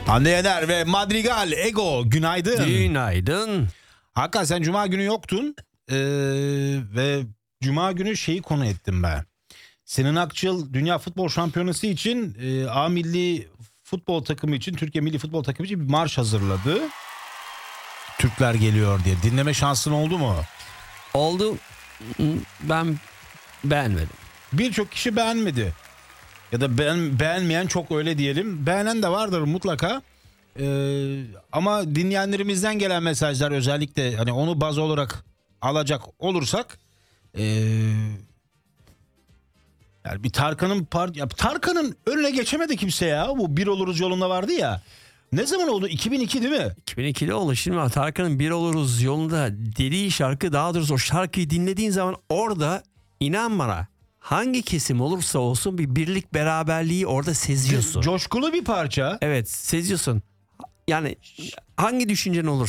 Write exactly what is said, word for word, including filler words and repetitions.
Hande Yener ve Madrigal Ego, günaydın. Günaydın. Hakan, sen Cuma günü yoktun ee, ve Cuma günü şeyi konu ettim ben. Sinan Akçıl Dünya Futbol Şampiyonası için e, A Milli Futbol Takımı için, Türkiye Milli Futbol Takımı için bir marş hazırladı. Türkler geliyor diye. Dinleme şansın oldu mu? Oldu. Ben beğenmedim. Birçok kişi beğenmedi. Ya da beğen, beğenmeyen çok, öyle diyelim. Beğenen de vardır mutlaka. Ee, ama dinleyenlerimizden gelen mesajlar, özellikle hani onu baz olarak alacak olursak ee, yani bir Tarkan'ın part ya Tarkan'ın önüne geçemedi kimse ya. Bu Bir Oluruz yolunda vardı ya. Ne zaman oldu? iki bin iki değil mi? iki bin ikide oldu. Şimdi Tarkan'ın Bir Oluruz yolunda dediği şarkı, daha doğrusu o şarkıyı dinlediğin zaman orada, inan bana, hangi kesim olursa olsun bir birlik, beraberliği orada seziyorsun. Coşkulu bir parça. Evet, seziyorsun. Yani hangi düşüncen olursa